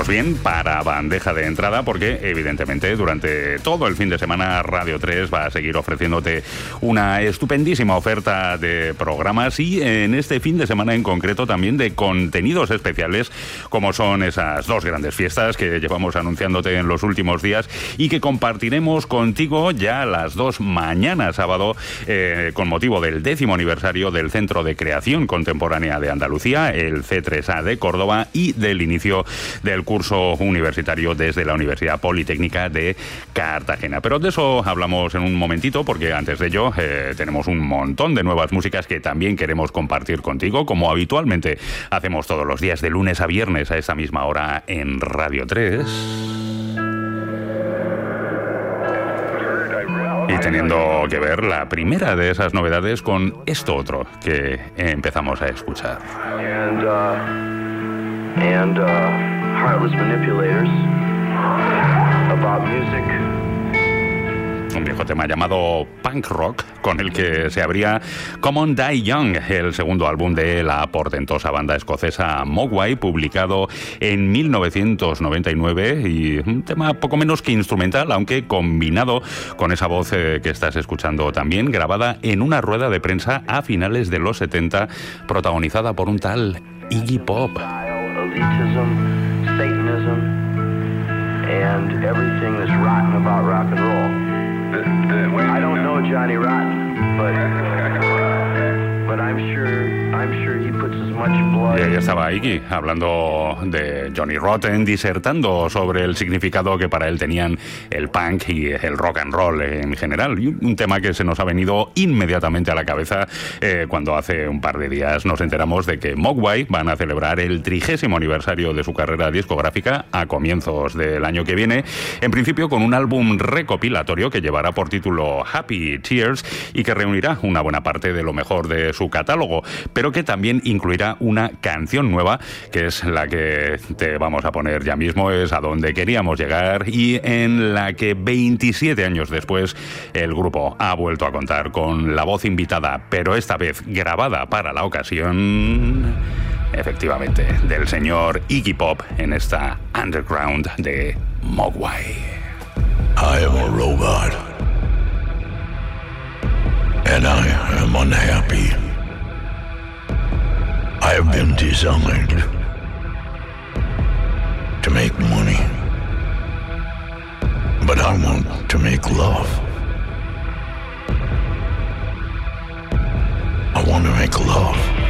decimos bien, para bandeja de entrada, porque evidentemente durante todo el fin de semana Radio 3 va a seguir ofreciéndote una estupendísima oferta de programas y en este fin de semana en concreto también de contenidos especiales, como son esas dos grandes fiestas que llevamos anunciándote en los últimos días y que compartiremos contigo ya las dos mañana sábado con motivo del 10º aniversario del Centro de Creación Contemporánea de Andalucía, el C3A de Córdoba, y del inicio del curso universitario desde la Universidad Politécnica de Cartagena. Pero de eso hablamos en un momentito, porque antes de ello tenemos un montón de nuevas músicas que también queremos compartir contigo, como habitualmente hacemos todos los días de lunes a viernes a esta misma hora en Radio 3. Y teniendo que ver la primera de esas novedades con esto otro que empezamos a escuchar. And Heartless Manipulators, About Music. Un viejo tema llamado Punk Rock, con el que se abría Come On Die Young, el segundo álbum de la portentosa banda escocesa Mogwai, publicado en 1999, y un tema poco menos que instrumental, aunque combinado con esa voz que estás escuchando también, grabada en una rueda de prensa a finales de los 70, protagonizada por un tal Iggy Pop. Elitism, Satanism, and everything that's rotten about rock and roll. I don't know Johnny Rotten, but I'm sure he puts as much blood. Y ahí estaba Iggy hablando de Johnny Rotten, disertando sobre el significado que para él tenían el punk y el rock and roll en general. Y un tema que se nos ha venido inmediatamente a la cabeza cuando hace un par de días nos enteramos de que Mogwai van a celebrar el 30º aniversario de su carrera discográfica a comienzos del año que viene, en principio con un álbum recopilatorio que llevará por título Happy Tears y que reunirá una buena parte de lo mejor de su catálogo, pero que también incluirá una canción nueva, que es la que te vamos a poner ya mismo, es a donde queríamos llegar, y en la que 27 años después el grupo ha vuelto a contar con la voz invitada, pero esta vez grabada para la ocasión, efectivamente, del señor Iggy Pop en esta Underground de Mogwai. I am a robot, and I am unhappy. I have been designed to make money, but I want to make love. I want to make love.